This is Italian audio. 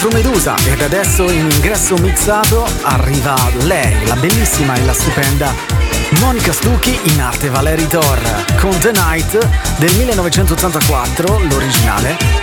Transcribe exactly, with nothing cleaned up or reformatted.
su Medusa. Ed adesso in ingresso mixato arriva lei, la bellissima e la stupenda Monica Stucchi, in arte Valerie Thor, con The Night del millenovecentottantaquattro, l'originale,